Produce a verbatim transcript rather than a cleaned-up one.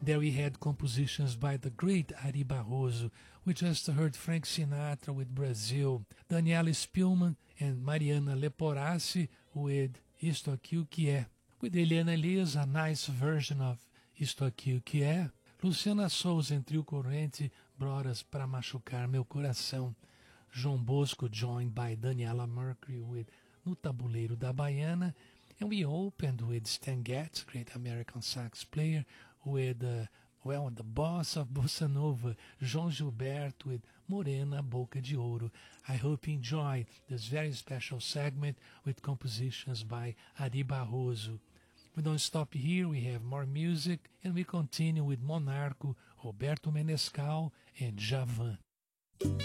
There we had compositions by the great Ari Barroso. We just heard Frank Sinatra with Brazil, Daniela Spielmann and Mariana Leporassi with Isto Aqui O Que É. With Eliana Elias, a nice version of Isto Aqui O Que É. Luciana Souza em Trio Corrente, Broras Pra Machucar Meu Coração. João Bosco joined by Daniela Mercury with No Tabuleiro da Baiana. And we opened with Stan Getz, great American sax player, with, uh, well, the boss of Bossa Nova, João Gilberto, with Morena Boca de Ouro. I hope you enjoy this very special segment with compositions by Ari Barroso. We don't stop here, we have more music, and we continue with Monarco, Roberto Menescal, and Javan.